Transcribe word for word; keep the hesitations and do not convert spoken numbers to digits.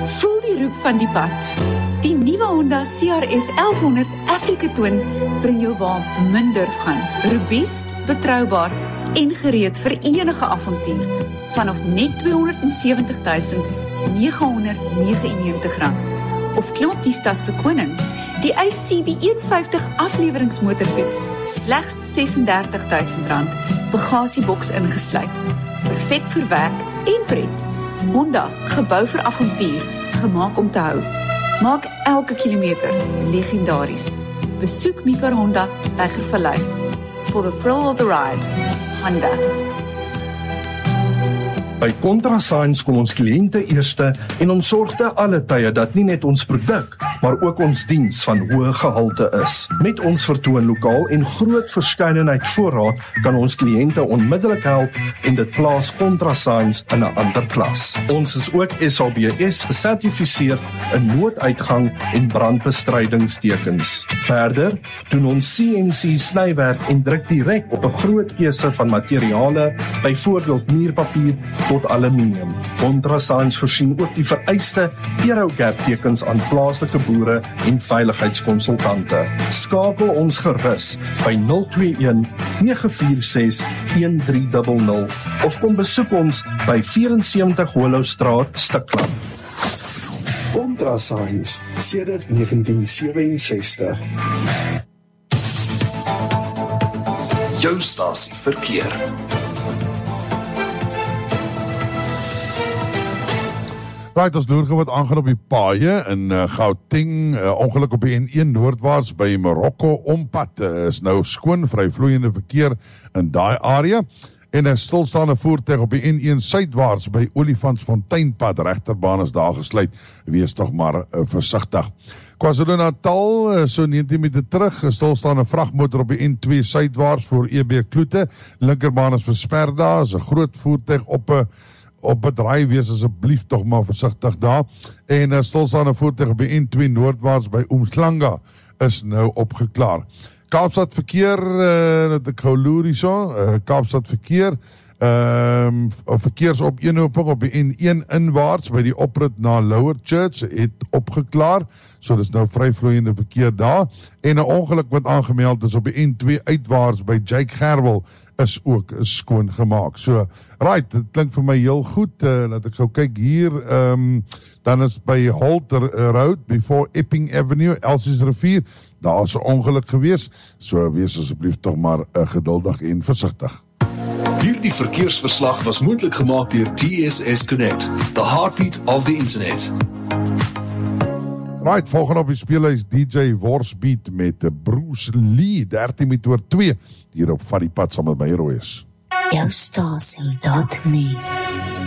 Voel die roep van die pad. Die nuwe Honda C R F elf honderd Africa Twin bring jou waar min durf gaan. Robuust, betroubaar en gereed vir enige avontuur. Vanaf net tweehonderd sewentig tuisend negenhonderd negenennegentig rand. Of klim op die stadse koning. Die I C B een vyftig afleweringsmotorfiets slegs ses en dertig duisend rand. Bagasieboks ingesluit. Perfek vir werk en pret. Honda, gebou vir avontuur, gemaak om te hou. Maak elke kilometer legendaries. Besoek Mika Honda, Tygervallei. For the thrill of the ride. Honda. By ContraSigns kom ons kliënte eerste en ons sorg te alle tye dat nie net ons produk, maar ook ons diens van hoë gehalte is. Met ons vertoonlokaal en groot verskeidenheid voorraad kan ons kliënte onmiddellik help en dit plaas ContraSigns in 'n ander klas. Ons is ook S A B S gesertifiseer in nooduitgang en brandbestrydingstekens. Verder doen ons C N C snywerk en druk direk op 'n groot keuse van materiale, byvoorbeeld muurpapier tot aluminium. ContraSigns voorsien ook die vereiste Aerogap tekens aan plaaslike boere en veiligheidskonsultante. Skakel ons gerus by nul twee een nege vier ses een drie nul nul of kom besoek ons by vyf vier Hollowstraat, Stikland. ContraSigns sedert negentien sewenses-tig. Jou stasie verkeer. Right, ons loer wat aangaan op die paaie in uh, Gauteng, uh, ongeluk op die N een noordwaarts by Marokko ompad, uh, is nou skoon, vryvloeiende verkeer in daai area, en 'n stilstaande voertuig op die N een suidwaarts by Olifantsfonteinpad, regterbaan is daar gesluit, wees tog maar uh, versigtig. KwaZulu-Natal, uh, so negentien minute terug, 'n stilstaande vragmotor op die N twee suidwaarts voor E B Kloete, linkerbaan is versper daar, is 'n groot voertuig op 'n op bedryf wees asseblief tog maar versigtig daar, en uh, stilstaande voertuig op die N twee noordwaarts by Umhlanga is nou opgeklaar. Kaapstad verkeer, uh, dat ek gou loer hierso, uh, Kaapstad verkeer, um, verkeersopeenhoping op die N een inwaarts by die oprit na Lower Church het opgeklaar, so dis nou vryvloeiende verkeer daar, en 'n ongeluk wat aangemeld is op die N twee uitwaarts by Jake Gerwel is ook skoon gemaak. So, right, dit klink vir my heel goed, uh, laat ek gou kyk hier, um, dan is by Holter Road, before Epping Avenue, Elsie's Rivier, daar is 'n ongeluk gewees, so wees asseblief toch maar uh, geduldig en versigtig. Hierdie verkeersverslag was moontlik gemaak deur T S S Connect, the heartbeat of the internet. Right, volgende op die speelhuis D J Worsbeat met Bruce Lee, dertien met oor twee, hier op Vat die Pad saam met my Royes. Jou stasie, dat nie.